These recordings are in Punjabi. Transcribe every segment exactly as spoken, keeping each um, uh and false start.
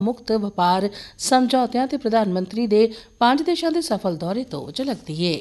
ਮੁਕਤ ਵਪਾਰ ਸਮਝੌਤਿਆਂ ਤੇ ਪ੍ਰਧਾਨ ਮੰਤਰੀ ਦੇ ਪੰਜ ਦੇਸ਼ਾਂ ਦੇ ਸਫਲ ਦੌਰੇ ਤੋਂ ਝਲਕਦੀ ਏ।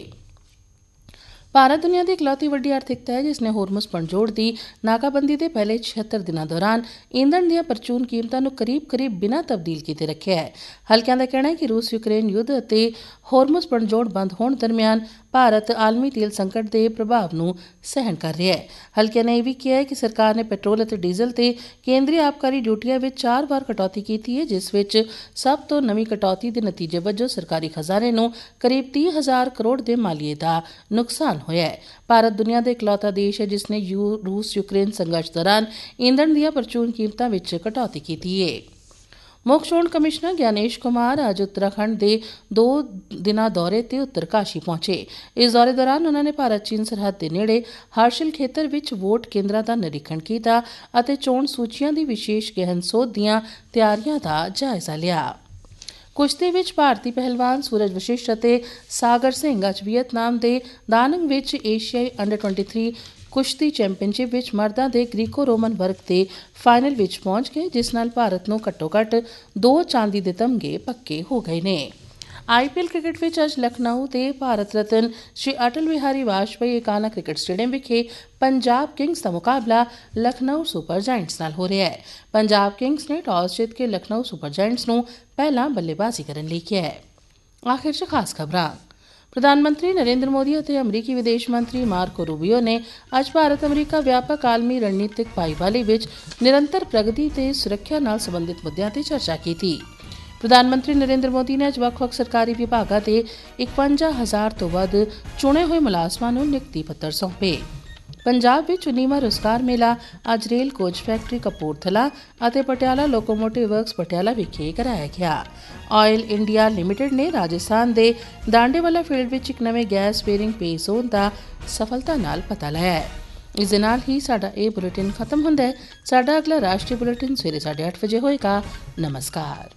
ਭਾਰਤ ਦੁਨੀਆ ਦੀ ਇਕਲੌਤੀ ਵੱਡੀ ਆਰਥਿਕਤਾ ਹੈ ਜਿਸ ਨੇ ਹੋਰਮੁਜ਼ ਪਣਜੋੜ ਦੀ ਨਾਕਾਬੰਦੀ ਦੇ ਪਹਿਲੇ ਛਿਹੱਤਰ ਦਿਨਾਂ ਦੌਰਾਨ ਈਂਧਣ ਦੀਆਂ ਪ੍ਰਚੂਨ ਕੀਮਤਾਂ ਨੂੰ ਕਰੀਬ-ਕਰੀਬ ਬਿਨਾਂ ਤਬਦੀਲ ਕੀਤੇ ਰੱਖਿਆ ਹੈ। ਹਲਕਿਆਂ ਦਾ ਕਹਿਣਾ ਹੈ ਕਿ ਰੂਸ ਯੂਕਰੇਨ ਯੁੱਧ ਅਤੇ ਹੋਰਮੁਜ਼ ਪਣਜੋੜ ਬੰਦ ਹੋਣ ਦਰਮਿਆਨ ਭਾਰਤ ਆਲਮੀ ਤੇਲ ਸੰਕਟ ਦੇ ਪ੍ਰਭਾਵ ਨੂੰ ਸਹਿਣ ਕਰ ਰਿਹਾ ਹੈ। ਹਲਕਿਆਂ ਨੇ ਇਹ ਵੀ ਕਿਹਾ ਹੈ ਕਿ ਸਰਕਾਰ ਨੇ ਪੈਟਰੋਲ ਅਤੇ ਡੀਜ਼ਲ ਤੇ ਕੇਂਦਰੀ ਆਬਕਾਰੀ ਡਿਊਟੀਆਂ ਵਿੱਚ ਚਾਰ ਵਾਰ ਕਟੌਤੀ ਕੀਤੀ ਹੈ, ਜਿਸ ਵਿੱਚ ਸਭ ਤੋਂ ਨਵੀਂ ਕਟੌਤੀ ਦੇ ਨਤੀਜੇ ਵਜੋਂ ਸਰਕਾਰੀ ਖਜ਼ਾਨੇ ਨੂੰ ਕਰੀਬ ਤੀਹ ਹਜ਼ਾਰ ਕਰੋੜ ਦੇ ਮਾਲੀਏ ਦਾ ਨੁਕਸਾਨ ਹੋਇਆ ਹੈ। ਭਾਰਤ ਦੁਨੀਆ ਦਾ ਇਕਲੌਤਾ ਦੇਸ਼ ਹੈ ਜਿਸ ਨੇ ਯੂ ਰੂਸ ਯੂਕਰੇਨ ਸੰਘਰਸ਼ ਦੌਰਾਨ ਈਂਧਣ ਦੀਆਂ ਪ੍ਰਚੂਨ ਕੀਮਤਾਂ ਵਿੱਚ ਕਟੌਤੀ ਕੀਤੀ ਹੈ। ਮੁੱਖ ਚੋਣ ਕਮਿਸ਼ਨਰ ਗਿਆਨੇਸ਼ ਕੁਮਾਰ ਅੱਜ ਉੱਤਰਾਖੰਡ ਦੇ ਦੋ ਦਿਨਾਂ ਦੌਰੇ ਤੇ ਉੱਤਰਕਾਸ਼ੀ ਪਹੁੰਚੇ। ਇਸ ਦੌਰੇ ਦੌਰਾਨ ਉਨ੍ਹਾਂ ਨੇ ਭਾਰਤ ਚੀਨ ਸਰਹੱਦ ਦੇ ਨੇੜੇ ਹਰਸ਼ਿਲ ਖੇਤਰ ਵਿੱਚ ਵੋਟ ਕੇਂਦਰਾਂ ਦਾ ਨਿਰੀਖਣ ਕੀਤਾ ਅਤੇ ਚੋਣ ਸੂਚੀਆਂ ਦੀ ਵਿਸ਼ੇਸ਼ ਗਹਿਨ ਸੋਧ ਦੀਆਂ ਤਿਆਰੀਆਂ ਦਾ ਜਾਇਜ਼ਾ ਲਿਆ। ਕੁਸ਼ਤੀ ਵਿੱਚ ਭਾਰਤੀ ਪਹਿਲਵਾਨ ਸੂਰਜ ਵਸ਼ਿਸ਼ਟ ਅਤੇ ਸਾਗਰ ਸਿੰਘ ਅੱਜ ਵੀਅਤਨਾਮ ਦੇ ਦਾਨੰਗ ਵਿੱਚ ਏਸ਼ੀਆਈ ਅੰਡਰ ਤੇਈ ਕੁਸ਼ਤੀ ਚੈਂਪੀਅਨਸ਼ਿਪ ਵਿੱਚ ਮਰਦਾਂ ਦੇ ਗ੍ਰੀਕੋ ਰੋਮਨ ਵਰਗ ਦੇ ਫਾਈਨਲ ਵਿੱਚ ਪਹੁੰਚ ਗਏ, ਜਿਸ ਨਾਲ ਭਾਰਤ ਨੂੰ ਘੱਟੋ-ਘੱਟ ਦੋ ਚਾਂਦੀ ਦੇ ਤਮਗੇ ਪੱਕੇ ਹੋ ਗਏ ਨੇ। ਆਈ ਪੀ ਐਲ ਕ੍ਰਿਕਟ ਵਿੱਚ ਅੱਜ ਲਖਨਊ ਦੇ ਭਾਰਤ ਰਤਨ ਸ਼੍ਰੀ ਅਟਲ ਬਿਹਾਰੀ ਵਾਜਪੇਈ ਏਕਾਨਾ ਕ੍ਰਿਕਟ ਸਟੇਡੀਅਮ ਵਿਖੇ ਪੰਜਾਬ ਕਿੰਗਸ ਦਾ ਮੁਕਾਬਲਾ ਲਖਨਊ ਸੁਪਰ ਜਾਇੰਟਸ ਨਾਲ ਹੋ ਰਿਹਾ ਹੈ। ਪੰਜਾਬ ਕਿੰਗਸ ਨੇ ਟਾਸ ਜਿੱਤ ਕੇ ਲਖਨਊ ਸੁਪਰ ਜਾਇੰਟਸ ਨੂੰ ਪਹਿਲਾਂ ਬੱਲੇਬਾਜ਼ੀ ਕਰਨ ਲਈ ਕਿਹਾ ਹੈ। ਆਖਿਰ 'ਚ ਖਾਸ ਖਬਰਾਂ। ਪ੍ਰਧਾਨ ਮੰਤਰੀ ਨਰਿੰਦਰ ਮੋਦੀ ਅਤੇ ਅਮਰੀਕੀ ਵਿਦੇਸ਼ ਮੰਤਰੀ ਮਾਰਕੋ ਰੂਬੀਓ ਨੇ ਅੱਜ ਭਾਰਤ ਅਮਰੀਕਾ ਵਿਆਪਕ ਆਲਮੀ ਰਣਨੀਤਿਕ ਭਾਈਵਾਲੀ ਵਿੱਚ ਨਿਰੰਤਰ ਪ੍ਰਗਤੀ ਤੇ ਸੁਰੱਖਿਆ ਨਾਲ ਸੰਬੰਧਿਤ ਮੁੱਦਿਆਂ ਤੇ ਚਰਚਾ ਕੀਤੀ। ਪ੍ਰਧਾਨ ਮੰਤਰੀ ਨਰਿੰਦਰ ਮੋਦੀ ਨੇ ਅੱਜ ਵੱਖ-ਵੱਖ ਸਰਕਾਰੀ ਵਿਭਾਗਾਂ ਦੇ ਇਕਵੰਜਾ ਹਜ਼ਾਰ ਤੋਂ ਵੱਧ ਚੁਣੇ ਹੋਏ ਮੁਲਾਜ਼ਮਾਂ ਨੂੰ ਨਿਯੁਕਤੀ ਪੱਤਰ ਸੌਂਪੇ। ਪੰਜਾਬ ਵਿੱਚ ਉਨੀਵਾਂ ਰੁਜ਼ਗਾਰ ਮੇਲਾ ਅੱਜ ਰੇਲ ਕੋਚ ਫੈਕਟਰੀ ਕਪੂਰਥਲਾ ਅਤੇ ਪਟਿਆਲਾ ਲੋਕੋਮੋਟਿਵ ਵਰਕਸ ਪਟਿਆਲਾ ਵਿਖੇ ਕਰਾਇਆ ਗਿਆ। ਆਇਲ ਇੰਡੀਆ ਲਿਮਿਟਡ ਨੇ ਰਾਜਸਥਾਨ ਦੇ ਦਾਂਡੇਵਾਲਾ ਫੀਲਡ ਵਿੱਚ ਇੱਕ ਨਵੇਂ ਗੈਸ ਬੇਰਿੰਗ ਪੇ ਜ਼ੋਨ ਦਾ ਸਫਲਤਾ ਨਾਲ ਪਤਾ ਲਾਇਆ ਹੈ। ਇਸ ਦੇ ਨਾਲ ਹੀ ਸਾਡਾ ਇਹ ਬੁਲੇਟਿਨ ਖਤਮ ਹੁੰਦਾ ਹੈ। ਸਾਡਾ ਅਗਲਾ ਰਾਸ਼ਟਰੀ ਬੁਲੇਟਿਨ ਸਵੇਰੇ ਸਾਢੇ ਅੱਠ ਵਜੇ ਹੋਏਗਾ। ਨਮਸਕਾਰ।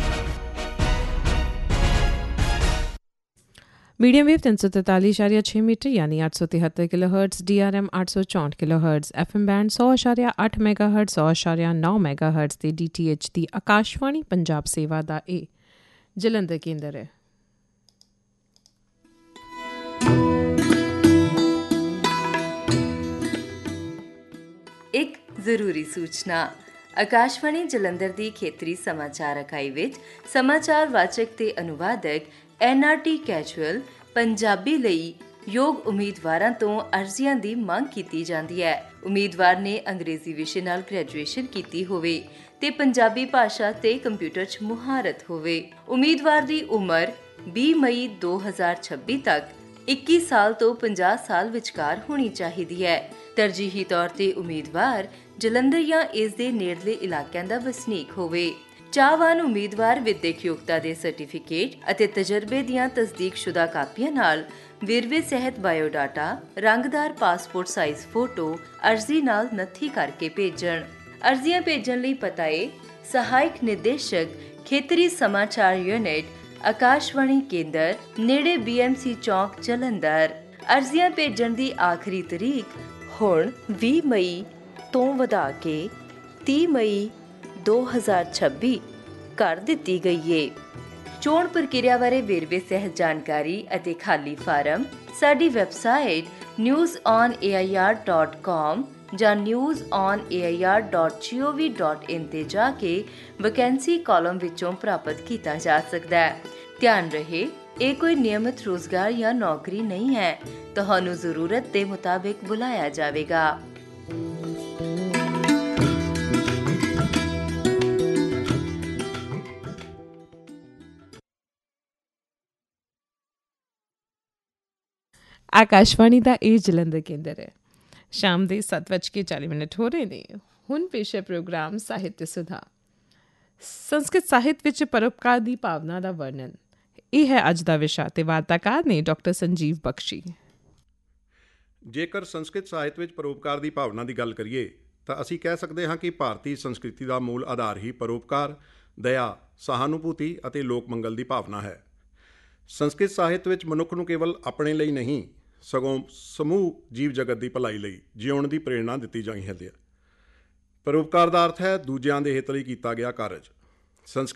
मीडियम वेव तीन सौ तैंतालीस आशारिया छः मीटर यानी आठ सौ तिहत्तर kilo hertz, D R M आठ सौ चौंठ kilo hertz, F M band सौ आशारिया अठ मैगा हर्ट्स, सौ आशारिया नौ मैगा हर्ट्स ते डी टी एच दी आकाशवाणी पंजाब सेवा दा ए जलंधर केंद्र है। एक ਜ਼ਰੂਰੀ ਸੂਚਨਾ। ਆਕਾਸ਼ਵਾਣੀ ਜਲੰਧਰ ਦੀ ਖੇਤਰੀ ਸਮਾਚਾਰ ਇਕਾਈ ਵਿੱਚ ਸਮਾਚਾਰ ਵਾਚਕ ਤੇ ਅਨੁਵਾਦਕ N R T casual Punjabi ਲਈ ਯੋਗ ਉਮੀਦਵਾਰਾਂ ਤੋਂ ਅਰਜ਼ੀਆਂ ਦੀ ਮੰਗ ਕੀਤੀ ਜਾਂਦੀ ਹੈ। ਉਮੀਦਵਾਰ ਨੇ ਅੰਗਰੇਜ਼ੀ ਵਿਸ਼ੇ ਨਾਲ ਗ੍ਰੈਜੂਏਸ਼ਨ ਕੀਤੀ ਹੋਵੇ ਤੇ ਪੰਜਾਬੀ ਭਾਸ਼ਾ ਤੇ ਕੰਪਿਊਟਰ 'ਚ ਮੁਹਾਰਤ ਹੋਵੇ। ਉਮੀਦਵਾਰ ਦੀ ਉਮਰ ਵੀਹ ਮਈ ਦੋ ਹਜ਼ਾਰ ਛੱਬੀ ਤੱਕ ਇੱਕੀ ਸਾਲ ਤੋਂ ਪੰਜਾਹ ਸਾਲ ਵਿਚਕਾਰ ਹੋਣੀ ਚਾਹੀਦੀ ਹੈ। ਤਰਜੀਹੀ ਤੌਰ ਤੇ ਉਮੀਦਵਾਰ ਜਲੰਧਰ ਜਾਂ ਇਸ ਦੇ ਨੇੜਲੇ ਇਲਾਕਿਆਂ ਦਾ ਵਸਨੀਕ ਹੋਵੇ। ਚਾਹਵਾਨ ਉਮੀਦਵਾਰ ਵਿਦਿਅਕ ਯੋਗਤਾ ਦੇ ਸਰਟੀਫਿਕੇਟ ਅਤੇ ਤਜਰਬੇ ਦੀਆਂ ਤਸਦੀਕਸ਼ੁਦਾ ਕਾਪੀਆਂ ਨਾਲ ਵੇਰਵੇ ਸਹਿਤ ਬਾਇਓਡਾਟਾ, ਰੰਗਦਾਰ ਪਾਸਪੋਰਟ ਸਾਈਜ਼ ਫੋਟੋ ਅਰਜ਼ੀ ਨਾਲ ਨੱਥੀ ਕਰਕੇ ਭੇਜਣ। ਅਰਜ਼ੀਆਂ ਭੇਜਣ ਲਈ ਪਤਾ ਹੈ ਸਹਾਇਕ ਨਿਰਦੇਸ਼ਕ ਖੇਤਰੀ ਸਮਾਚਾਰ ਯੂਨਿਟ, ਆਕਾਸ਼ਵਾਣੀ ਕੇਂਦਰ, ਨੇੜੇ ਬੀ ਐਮ ਸੀ ਚੌਕ, ਜਲੰਧਰ। ਅਰਜ਼ੀਆਂ ਭੇਜਣ ਦੀ ਆਖਰੀ ਤਰੀਕ ਹੁਣ ਵੀਹ ਮਈ ਤੋਂ ਵਧਾ ਕੇ ਤੀਹ ਮਈ ਦੋ ਹਜ਼ਾਰ ਛੱਬੀ ਕਰ ਦਿੱਤੀ ਗਈ ਹੈ। ਚੋਣ ਪ੍ਰਕਿਰਿਆ ਬਾਰੇ ਵੇਰਵੇ ਸਹਿਤ ਜਾਣਕਾਰੀ ਅਤੇ ਖਾਲੀ ਫਾਰਮ ਸਾਡੀ website news on A I R dot com ਜਾਂ news on A I R dot ਜੀ ਓ ਵੀ ਡਾਟ ਇਨ ਤੇ ਜਾ ਕੇ ਵੈਕੈਂਸੀ ਕਾਲਮ ਵਿੱਚੋਂ ਪ੍ਰਾਪਤ ਕੀਤਾ ਜਾ ਸਕਦਾ ਹੈ। ਧਿਆਨ ਰਹੇ, ਇਹ ਕੋਈ ਨਿਯਮਿਤ ਰੋਜ਼ਗਾਰ ਜਾਂ ਨੌਕਰੀ ਨਹੀਂ ਹੈ। ਤੁਹਾਨੂੰ ਜ਼ਰੂਰਤ ਦੇ ਮੁਤਾਬਿਕ ਬੁਲਾਇਆ ਜਾਵੇਗਾ। ਆਕਾਸ਼ਵਾਣੀ ਦਾ ਇਹ ਜਲੰਧਰ ਕੇਂਦਰ ਹੈ। ਸ਼ਾਮ ਦੇ ਸੱਤ ਵੱਜ ਕੇ ਚਾਲੀ ਮਿੰਟ ਹੋ ਰਹੇ ਨੇ। ਹੁਣ ਪੇਸ਼ ਹੈ ਪ੍ਰੋਗਰਾਮ ਸਾਹਿਤ ਸੁਧਾ। ਸੰਸਕ੍ਰਿਤ ਸਾਹਿਤ ਵਿੱਚ ਪਰਉਪਕਾਰ ਦੀ ਭਾਵਨਾ ਦਾ ਵਰਣਨ, ਇਹ ਹੈ ਅੱਜ ਦਾ ਵਿਸ਼ਾ ਤੇ ਵਾਰਤਾਕਾਰ ਨੇ ਡਾਕਟਰ ਸੰਜੀਵ ਬਖਸ਼ੀ। ਜੇਕਰ ਸੰਸਕ੍ਰਿਤ ਸਾਹਿਤ ਵਿੱਚ ਪਰਉਪਕਾਰ ਦੀ ਭਾਵਨਾ ਦੀ ਗੱਲ ਕਰੀਏ ਤਾਂ ਅਸੀਂ ਕਹਿ ਸਕਦੇ ਹਾਂ ਕਿ ਭਾਰਤੀ ਸੰਸਕ੍ਰਿਤੀ ਦਾ ਮੂਲ ਆਧਾਰ ਹੀ ਪਰਉਪਕਾਰ, ਦਇਆ, ਸਹਾਨੁਭੂਤੀ ਅਤੇ ਲੋਕ ਮੰਗਲ ਦੀ ਭਾਵਨਾ ਹੈ। ਸੰਸਕ੍ਰਿਤ ਸਾਹਿਤ ਵਿੱਚ ਮਨੁੱਖ ਨੂੰ ਕੇਵਲ ਆਪਣੇ ਲਈ ਨਹੀਂ ਸਗੋਂ ਸਮੂਹ ਜੀਵ ਜਗਤ ਦੀ ਭਲਾਈ ਲਈ ਜਿਉਣ ਦੀ ਪ੍ਰੇਰਣਾ ਦਿੱਤੀ ਜਾਂਦੀ ਹੈ। ਪਰਉਪਕਾਰ ਦਾ ਅਰਥ ਹੈ ਦੂਜਿਆਂ ਦੇ ਹਿੱਤ ਲਈ ਕੀਤਾ ਗਿਆ ਕਾਰਜ। ਸੰਸਕ੍ਰਿਤ